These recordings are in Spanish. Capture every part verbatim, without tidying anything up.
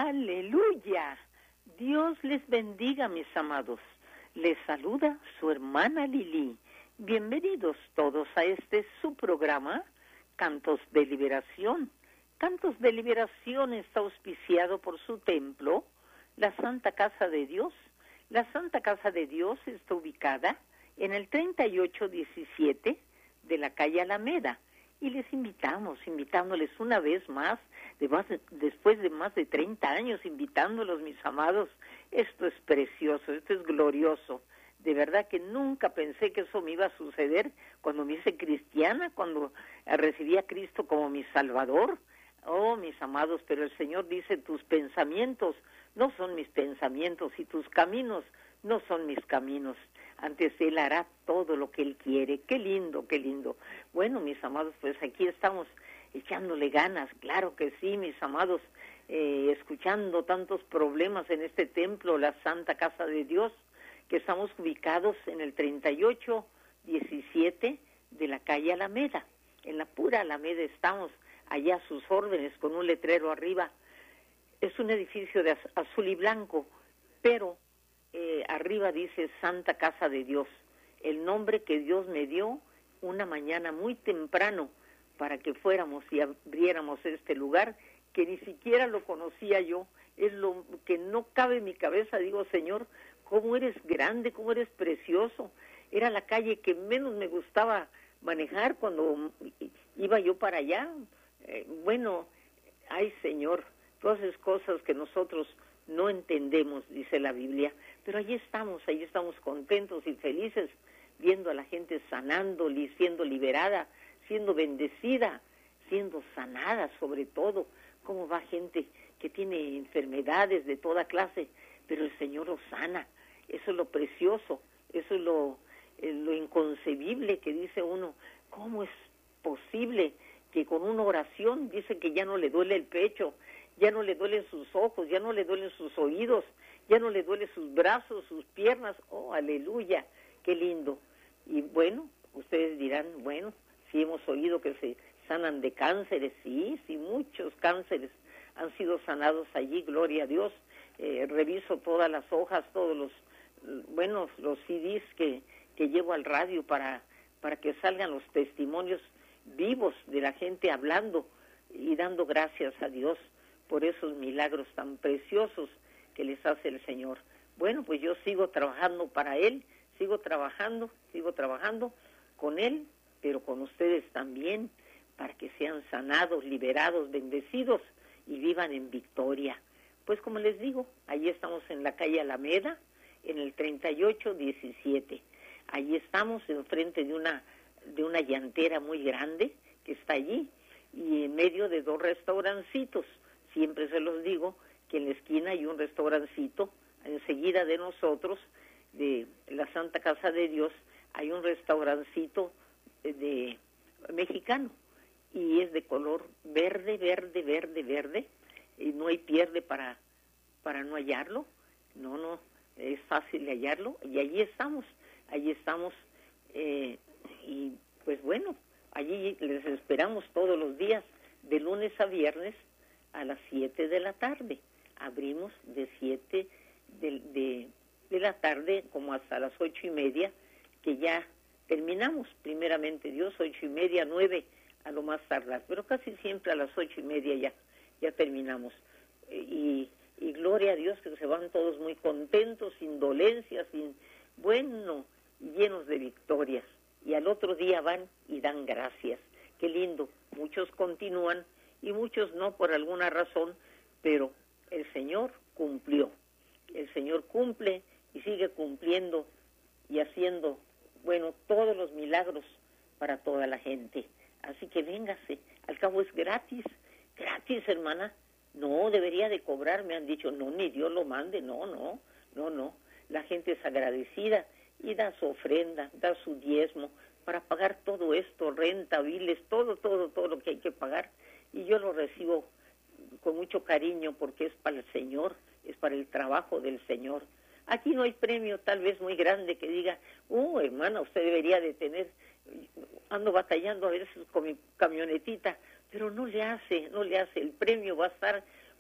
Aleluya. Dios les bendiga, mis amados. Les saluda su hermana Lili. Bienvenidos todos a este su programa, Cantos de Liberación. Cantos de Liberación está auspiciado por su templo, la Santa Casa de Dios. La Santa Casa de Dios está ubicada en el treinta y ocho diecisiete de la calle Alameda. Y les invitamos, invitándoles una vez más, de más de, después de más de treinta años, invitándolos, mis amados. Esto es precioso, esto es glorioso. De verdad que nunca pensé que eso me iba a suceder cuando me hice cristiana, cuando recibí a Cristo como mi Salvador. Oh, mis amados, pero el Señor dice, tus pensamientos no son mis pensamientos y tus caminos no son mis caminos. Antes Él hará todo lo que Él quiere. Qué lindo, qué lindo. Bueno, mis amados, pues aquí estamos echándole ganas. Claro que sí, mis amados, eh, escuchando tantos problemas en este templo, la Santa Casa de Dios, que estamos ubicados en el treinta y ocho diecisiete de la calle Alameda. En la pura Alameda estamos, allá a sus órdenes, con un letrero arriba. Es un edificio de az- azul y blanco, pero Eh, arriba dice Santa Casa de Dios, el nombre que Dios me dio una mañana muy temprano para que fuéramos y abriéramos este lugar que ni siquiera lo conocía yo. Es lo que no cabe en mi cabeza. Digo, Señor, cómo eres grande, cómo eres precioso. Era la calle que menos me gustaba manejar cuando iba yo para allá. Eh, bueno, ay, Señor, todas esas cosas que nosotros no entendemos, dice la Biblia, pero allí estamos, allí estamos contentos y felices, viendo a la gente sanando, siendo liberada, siendo bendecida, siendo sanada sobre todo. Cómo va gente que tiene enfermedades de toda clase, pero el Señor los sana. Eso es lo precioso, eso es lo, es lo inconcebible que dice uno. ¿Cómo es posible que con una oración dice que ya no le duele el pecho, ya no le duelen sus ojos, ya no le duelen sus oídos, ya no le duelen sus brazos, sus piernas? Oh, aleluya, qué lindo. Y bueno, ustedes dirán, bueno, sí hemos oído que se sanan de cánceres, sí, sí, muchos cánceres han sido sanados allí, gloria a Dios. Eh, reviso todas las hojas, todos los, bueno, los C Ds que, que llevo al radio para, para que salgan los testimonios vivos de la gente hablando y dando gracias a Dios por esos milagros tan preciosos que les hace el Señor. Bueno, pues yo sigo trabajando para Él, sigo trabajando, sigo trabajando con Él, pero con ustedes también, para que sean sanados, liberados, bendecidos y vivan en victoria. Pues como les digo, allí estamos en la calle Alameda, en el treinta y ocho diecisiete. Allí estamos enfrente de una, de una llantera muy grande que está allí, y en medio de dos restaurancitos. Siempre se los digo que en la esquina hay un restaurancito, enseguida de nosotros, de la Santa Casa de Dios, hay un restaurancito de, de mexicano, y es de color verde, verde, verde, verde, y no hay pierde para, para no hallarlo. No, no, es fácil de hallarlo, y allí estamos, allí estamos, eh, y pues bueno, allí les esperamos todos los días, de lunes a viernes, a las siete de la tarde. Abrimos de siete de, de, de la tarde como hasta las ocho y media, que ya terminamos, primeramente Dios, ocho y media, nueve a lo más tardar, pero casi siempre a las ocho y media ya, ya terminamos. Y, y gloria a Dios que se van todos muy contentos, sin dolencias, sin, bueno, llenos de victorias. Y al otro día van y dan gracias. Qué lindo. Muchos continúan y muchos no por alguna razón, pero el Señor cumplió. El Señor cumple y sigue cumpliendo y haciendo, bueno, todos los milagros para toda la gente. Así que véngase, al cabo es gratis, gratis, hermana. No, debería de cobrar, me han dicho. No, ni Dios lo mande, no, no, no, no. La gente es agradecida y da su ofrenda, da su diezmo para pagar todo esto, renta, biles, todo, todo, todo lo que hay que pagar. Y yo lo recibo con mucho cariño porque es para el Señor, es para el trabajo del Señor. Aquí no hay premio tal vez muy grande que diga, oh, hermana, usted debería de tener, ando batallando a veces con mi camionetita, pero no le hace, no le hace. El premio va a estar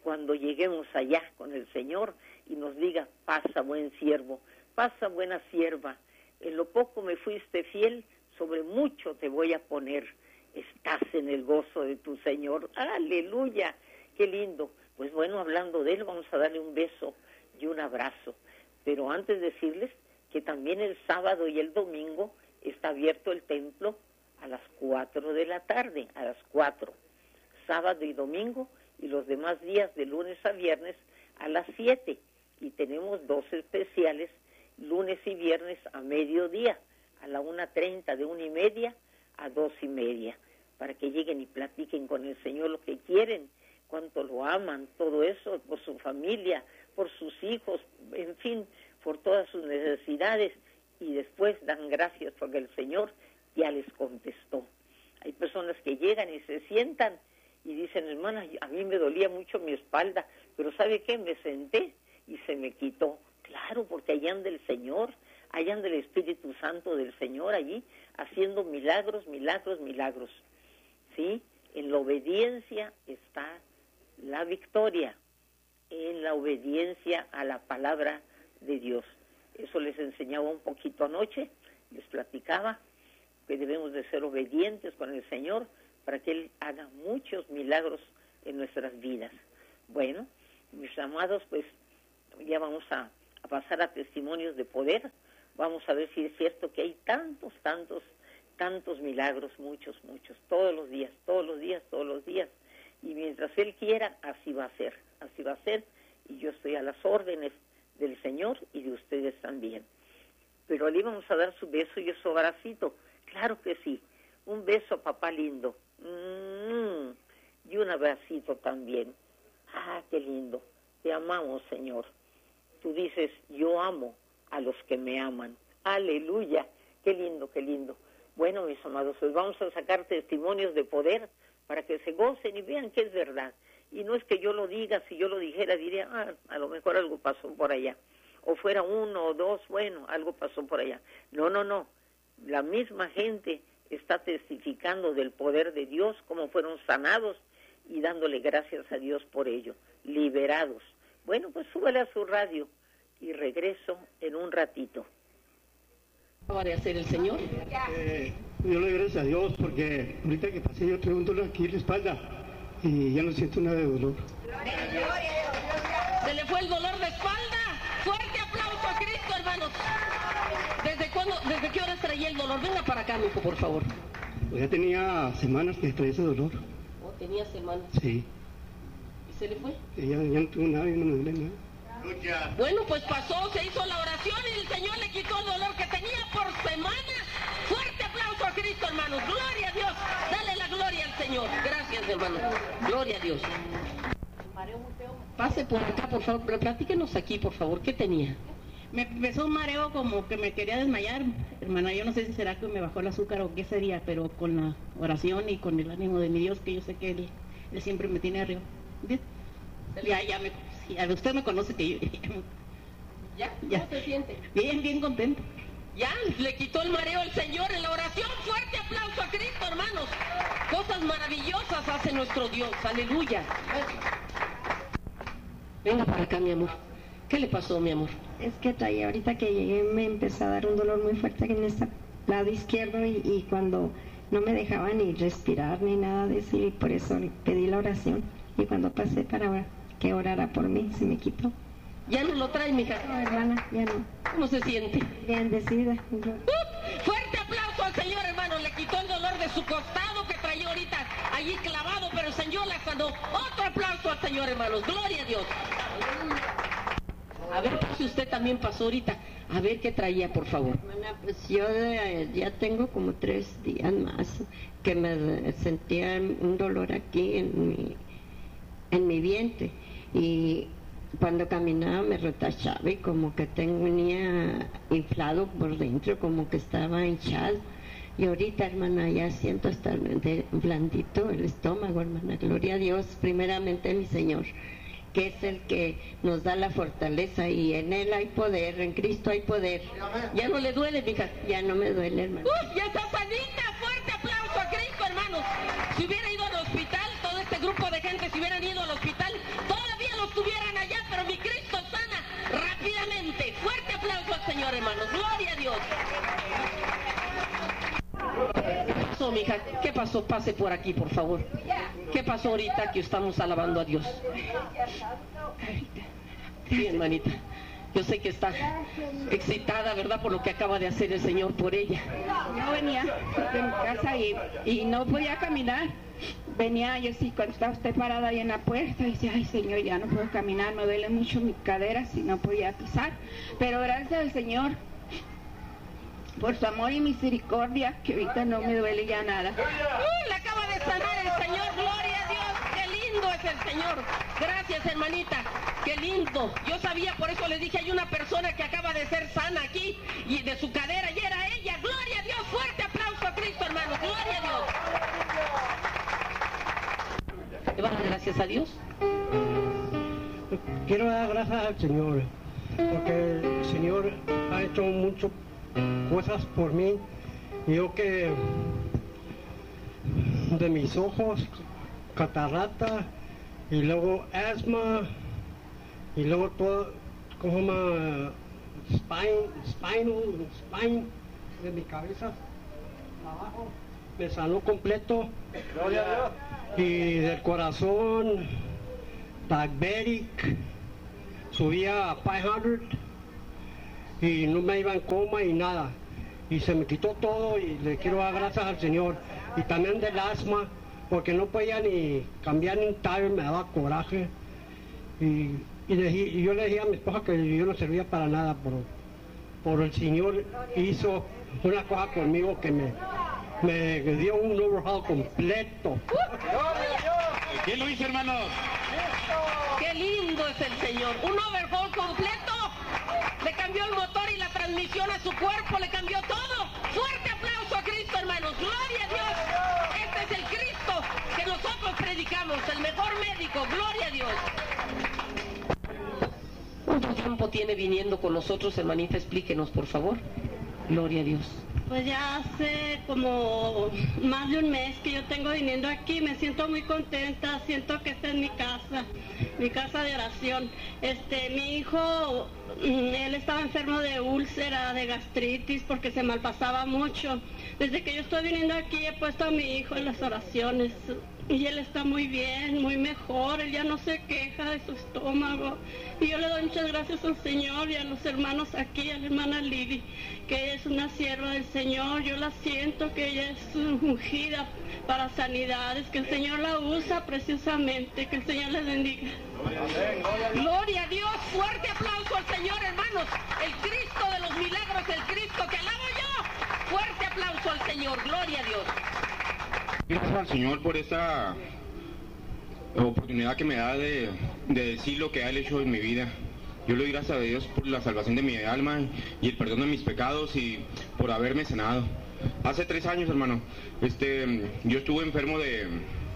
cuando lleguemos allá con el Señor y nos diga, pasa buen siervo, pasa buena sierva, en lo poco me fuiste fiel, sobre mucho te voy a poner, estás en el gozo de tu Señor, aleluya, qué lindo. Pues bueno, hablando de Él, vamos a darle un beso y un abrazo, pero antes decirles que también el sábado y el domingo está abierto el templo a las cuatro de la tarde, a las cuatro, sábado y domingo, y los demás días de lunes a viernes a las siete, y tenemos dos especiales, lunes y viernes a mediodía, a la una treinta, de una y media a dos y media, para que lleguen y platiquen con el Señor lo que quieren, cuánto lo aman, todo eso, por su familia, por sus hijos, en fin, por todas sus necesidades, y después dan gracias porque el Señor ya les contestó. Hay personas que llegan y se sientan y dicen, hermana, a mí me dolía mucho mi espalda, pero ¿sabe qué? Me senté y se me quitó. Claro, porque allá anda el Señor, allá anda el Espíritu Santo del Señor allí, haciendo milagros, milagros, milagros. ¿Sí? En la obediencia está la victoria, en la obediencia a la palabra de Dios. Eso les enseñaba un poquito anoche, les platicaba que debemos de ser obedientes con el Señor para que Él haga muchos milagros en nuestras vidas. Bueno, mis amados, pues ya vamos a, a pasar a testimonios de poder. Vamos a ver si es cierto que hay tantos, tantos, tantos milagros, muchos, muchos, todos los días, todos los días, todos los días. Y mientras Él quiera, así va a ser, así va a ser. Y yo estoy a las órdenes del Señor y de ustedes también. Pero le vamos a dar su beso y su abracito. Claro que sí. Un beso, papá lindo. Mm, y un abracito también. Ah, qué lindo. Te amamos, Señor. Tú dices, yo amo a los que me aman. Aleluya. Qué lindo, qué lindo. Bueno, mis amados, pues vamos a sacar testimonios de poder para que se gocen y vean que es verdad. Y no es que yo lo diga, si yo lo dijera, diría, ah, a lo mejor algo pasó por allá. O fuera uno o dos, bueno, algo pasó por allá. No, no, no. La misma gente está testificando del poder de Dios, cómo fueron sanados y dándole gracias a Dios por ello, liberados. Bueno, pues súbale a su radio y regreso en un ratito. ¿Qué va a hacer el Señor? Eh, yo le doy gracias a Dios porque ahorita que pasé yo traigo un dolor aquí en la espalda y ya no siento nada de dolor. ¿Se le fue el dolor de espalda? Fuerte aplauso a Cristo, hermanos. ¿Desde cuándo, desde qué horas traía el dolor? Venga para acá, mijo, por favor. Pues ya tenía semanas que traía ese dolor. Oh, tenía semanas. Sí. ¿Y se le fue? Y ya, ya no tuvo nada, ya no me duele nada. Bueno, pues pasó, se hizo la oración y el Señor le quitó el dolor que tenía por semana. Fuerte aplauso a Cristo, hermanos. Gloria a Dios. Dale la gloria al Señor. Gracias, hermanos. Gloria a Dios. Pase por acá, por favor. Pero platíquenos aquí, por favor. ¿Qué tenía? Me empezó un mareo como que me quería desmayar, hermana. Yo no sé si será que me bajó el azúcar o qué sería, pero con la oración y con el ánimo de mi Dios, que yo sé que Él, él siempre me tiene arriba. ¿Ves? Ya, ya me... Sí, usted me conoce que yo... ¿Ya? Ya. ¿Cómo se siente? Bien, bien contento. Ya, le quitó el mareo al Señor en la oración. Fuerte aplauso a Cristo, hermanos. Cosas maravillosas hace nuestro Dios. Aleluya. Venga para acá, mi amor. ¿Qué le pasó, mi amor? Es que traía, ahorita que llegué me empezó a dar un dolor muy fuerte aquí en este lado izquierdo y, y cuando no me dejaba ni respirar ni nada de eso, y por eso pedí la oración. Y cuando pasé para que orara por mí, se me quitó. ¿Ya no lo trae, mija? No, hermana, ya no. ¿Cómo se siente? Bien decidida. ¡Uh! Fuerte aplauso al Señor, hermano. Le quitó el dolor de su costado que traía ahorita allí clavado, pero el Señor la sanó. Otro aplauso al Señor, hermanos. Gloria a Dios. A ver si usted también pasó ahorita. A ver qué traía, por favor. Hermana, pues yo eh, ya tengo como tres días más que me sentía un dolor aquí en mi, en mi vientre. Y cuando caminaba me retachaba y como que tenía inflado por dentro, como que estaba hinchado. Y ahorita, hermana, ya siento hasta de blandito el estómago, hermana. Gloria a Dios, primeramente mi Señor, que es el que nos da la fortaleza, y en Él hay poder, en Cristo hay poder. ¿Ya no le duele, mija? Ya no me duele, hermano. ¡Uh! ¡Ya está sanita! ¡Fuerte aplauso a Cristo, hermanos! Si hubiera ido al hospital, todo este grupo de gente, si hubieran ido al hospital, todavía hija, ¿qué pasó? Pase por aquí, por favor. ¿Qué pasó ahorita que estamos alabando a Dios? Sí, hermanita. Yo sé que está excitada, ¿verdad?, por lo que acaba de hacer el Señor por ella. Yo venía de mi casa y, y no podía caminar. Venía yo sí, cuando estaba usted parada ahí en la puerta, y decía, ay Señor, ya no puedo caminar, me duele mucho mis caderas y no podía pisar. Pero gracias al Señor por su amor y misericordia, que ahorita no me duele ya nada. ¡Uh! Le acaba de sanar el Señor, gloria a Dios, qué lindo es el Señor. Gracias, hermanita, qué lindo. Yo sabía, por eso les dije, hay una persona que acaba de ser sana aquí, y de su cadera, y era ella. Gloria a Dios, fuerte aplauso a Cristo, hermanos, gloria a Dios. ¿Le van a dar gracias a Dios? Quiero dar gracias al Señor, porque el Señor ha hecho muchas cosas por mí. Y yo que de mis ojos, catarata, y luego asma, y luego todo, ¿cómo se llama? Spine, spinal, spine de mi cabeza abajo, me sanó completo. Gloria a Dios. Y del corazón, diabetic, subía a quinientos y no me iba en coma y nada. Y se me quitó todo y le quiero dar gracias al Señor. Y también del asma, porque no podía ni cambiar ni un tire, me daba coraje. Y, y, le, y yo le dije a mi esposa que yo no servía para nada, pero por el Señor hizo una cosa conmigo que me, me dio un overhaul completo. ¿Quién lo hizo, hermanos? ¡Qué lindo es el Señor! Un overhaul completo. Le cambió el motor y la transmisión a su cuerpo, le cambió todo. ¡Fuerte aplauso a Cristo, hermanos! ¡Gloria a Dios! Este es el Cristo que nosotros predicamos, el mejor médico. ¡Gloria a Dios! ¿Cuánto tiempo tiene viniendo con nosotros, hermanita? Explíquenos, por favor. Gloria a Dios. Pues ya hace como más de un mes que yo tengo viniendo aquí, me siento muy contenta, siento que esta es mi casa, mi casa de oración. Este, mi hijo, él estaba enfermo de úlcera, de gastritis, porque se malpasaba mucho. Desde que yo estoy viniendo aquí he puesto a mi hijo en las oraciones y él está muy bien, muy mejor, él ya no se queja de su estómago. Y yo le doy muchas gracias al Señor y a los hermanos aquí, a la hermana Lili, que ella es una sierva del Señor. Yo la siento que ella es ungida para sanidades, que el Señor la usa preciosamente, que el Señor les bendiga. Gloria a Dios, fuerte aplauso al Señor, hermanos. El Cristo de los milagros, el Cristo que alabo yo. Fuerte aplauso al Señor, gloria a Dios. Gracias al Señor por esta oportunidad que me da de, de decir lo que ha hecho en mi vida. Yo le doy gracias a Dios por la salvación de mi alma y el perdón de mis pecados y por haberme sanado. Hace tres años, hermano, este, yo estuve enfermo de...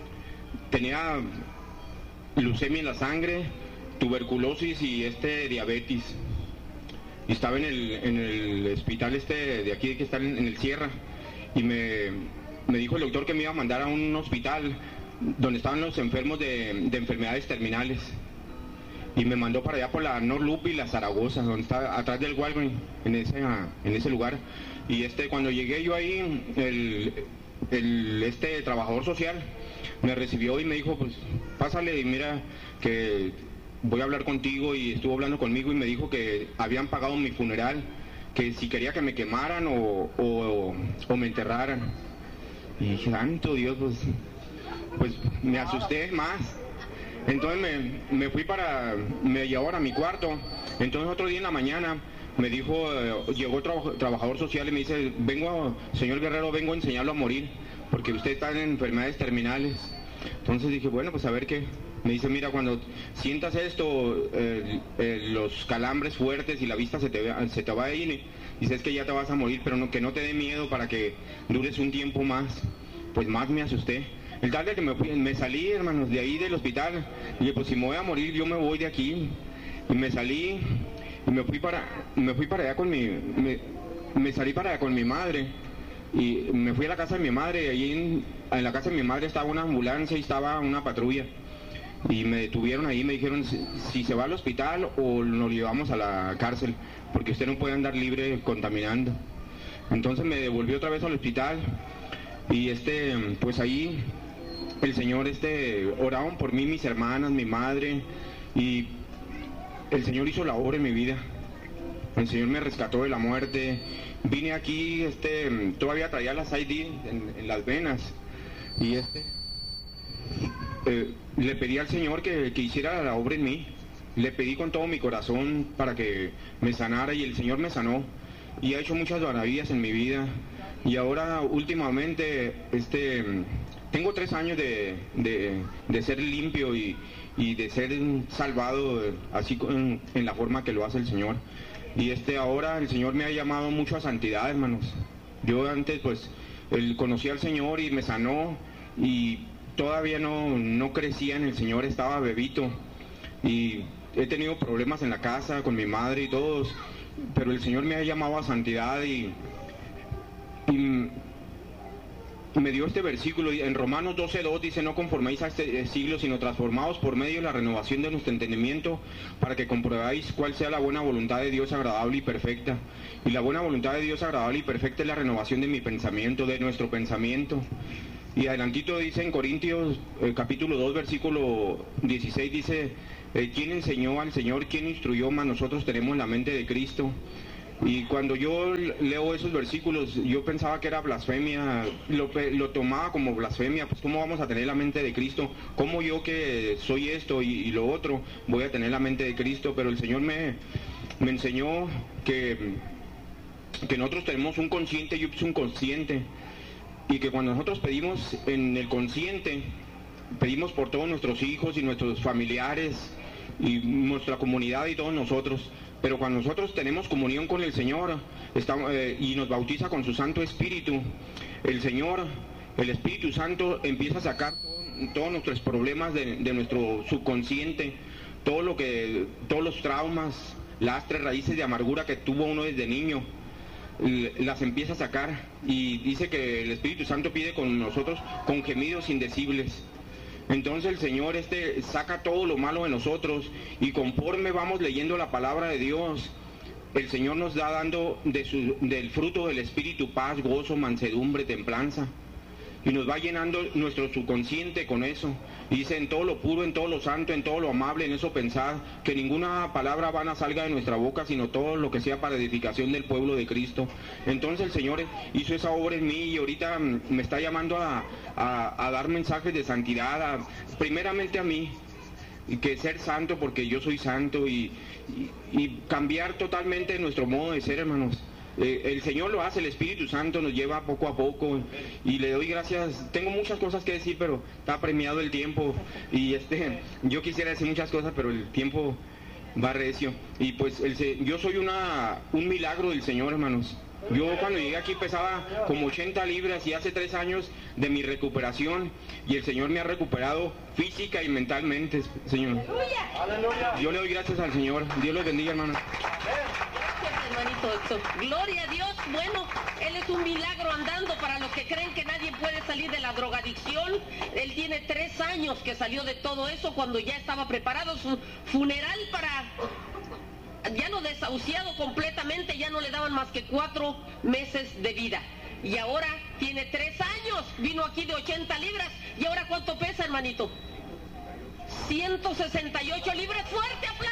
tenía leucemia en la sangre, tuberculosis y este diabetes. Y estaba en el, en el hospital este de aquí que está en, en el Sierra. Y me, me dijo el doctor que me iba a mandar a un hospital donde estaban los enfermos de, de enfermedades terminales. Y me mandó para allá por la North Loop y la Zaragoza, donde está atrás del Walgreens, en ese, en ese lugar. Y este, cuando llegué yo ahí, el, el este trabajador social me recibió y me dijo, pues pásale y mira que voy a hablar contigo, y estuvo hablando conmigo y me dijo que habían pagado mi funeral, que si quería que me quemaran o, o, o me enterraran. Y dije, santo Dios, pues, pues me asusté más. Entonces me, me fui para, me llevaron a mi cuarto. Entonces otro día en la mañana me dijo, eh, llegó el tra- trabajador social y me dice, vengo, señor Guerrero, vengo a enseñarlo a morir, porque usted está en enfermedades terminales. Entonces dije, bueno, pues a ver qué. Me dice, mira, cuando sientas esto, eh, eh, los calambres fuertes y la vista se te, se te va a ir, dices que ya te vas a morir, pero no, que no te dé miedo para que dures un tiempo más. Pues más me asusté. El tal de que me, fui, me salí, hermanos, de ahí del hospital, y dije, pues si me voy a morir, yo me voy de aquí. Y me salí, y me fui para, me fui para allá con mi, me, me salí para allá con mi madre, y me fui a la casa de mi madre, y ahí en, en la casa de mi madre estaba una ambulancia y estaba una patrulla. Y me detuvieron ahí, me dijeron, si, si se va al hospital o nos llevamos a la cárcel, porque usted no puede andar libre contaminando. Entonces me devolvió otra vez al hospital. Y este, pues ahí el Señor, este, oraron por mí mis hermanas, mi madre, y el Señor hizo la obra en mi vida. El Señor me rescató de la muerte. Vine aquí, este, todavía traía las I D en, en las venas, y este, eh, le pedí al Señor que, que hiciera la obra en mí. Le pedí con todo mi corazón para que me sanara, y el Señor me sanó y ha hecho muchas maravillas en mi vida. Y ahora últimamente este tengo tres años de, de, de ser limpio y, y de ser salvado así con, en la forma que lo hace el Señor. Y este ahora el Señor me ha llamado mucho a santidad, hermanos. Yo antes pues él conocía al Señor y me sanó, y todavía no, no crecía en el Señor, estaba bebito, y he tenido problemas en la casa con mi madre y todos, pero el Señor me ha llamado a santidad, y, y, y me dio este versículo en Romanos doce dos, dice: no conforméis a este siglo, sino transformaos por medio de la renovación de nuestro entendimiento, para que comprobáis cuál sea la buena voluntad de Dios agradable y perfecta. Y la buena voluntad de Dios agradable y perfecta es la renovación de mi pensamiento, de nuestro pensamiento. Y adelantito dice en Corintios eh, capítulo dos versículo dieciséis, dice: eh, ¿quién enseñó al Señor? ¿Quién instruyó? Más nosotros tenemos la mente de Cristo. Y cuando yo leo esos versículos, yo pensaba que era blasfemia, lo, lo tomaba como blasfemia. Pues ¿cómo vamos a tener la mente de Cristo? ¿Cómo yo, que soy esto y, y lo otro, voy a tener la mente de Cristo? Pero el Señor me, me enseñó que, que nosotros tenemos un consciente y un subconsciente, y que cuando nosotros pedimos en el consciente, pedimos por todos nuestros hijos y nuestros familiares y nuestra comunidad y todos nosotros. Pero cuando nosotros tenemos comunión con el Señor estamos, eh, y nos bautiza con su Santo Espíritu, el Señor, el Espíritu Santo empieza a sacar todo, todos nuestros problemas de, de nuestro subconsciente, todo lo que, todos los traumas, las tres raíces de amargura que tuvo uno desde niño, las empieza a sacar. Y dice que el Espíritu Santo pide con nosotros con gemidos indecibles. Entonces el Señor este saca todo lo malo de nosotros, y conforme vamos leyendo la palabra de Dios, el Señor nos da dando de su, del fruto del Espíritu: paz, gozo, mansedumbre, templanza, y nos va llenando nuestro subconsciente con eso. Y dice: en todo lo puro, en todo lo santo, en todo lo amable, en eso pensad, que ninguna palabra vana salga de nuestra boca, sino todo lo que sea para edificación del pueblo de Cristo. Entonces el Señor hizo esa obra en mí, y ahorita me está llamando a, a, a dar mensajes de santidad, a, primeramente a mí, y que ser santo porque yo soy santo, y, y, y cambiar totalmente nuestro modo de ser, hermanos. Eh, el Señor lo hace, el Espíritu Santo nos lleva poco a poco, y le doy gracias. Tengo muchas cosas que decir, pero está premiado el tiempo, y este yo quisiera decir muchas cosas, pero el tiempo va recio. Y pues el, yo soy una un milagro del Señor, hermanos. Yo cuando llegué aquí pesaba como ochenta libras, y hace tres años de mi recuperación, y el Señor me ha recuperado física y mentalmente, Señor. ¡Aleluya! Yo le doy gracias al Señor. Dios los bendiga, hermanos. Hermanito Héctor, gloria a Dios. Bueno, él es un milagro andando. Para los que creen que nadie puede salir de la drogadicción, él tiene tres años que salió de todo eso, cuando ya estaba preparado su funeral para, ya no desahuciado completamente, ya no le daban más que cuatro meses de vida. Y ahora tiene tres años, vino aquí de ochenta libras, y ahora ¿cuánto pesa, hermanito? ciento sesenta y ocho libras. ¡Fuerte aplauso!